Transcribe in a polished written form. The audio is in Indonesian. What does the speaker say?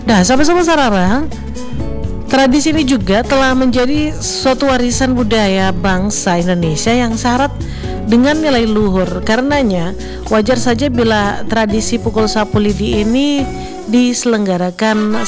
Nah, sahabat-sahabat Sarara, tradisi ini juga telah menjadi suatu warisan budaya bangsa Indonesia yang syarat dengan nilai luhur. Karenanya, wajar saja bila tradisi pukul sapu lidi ini diselenggarakan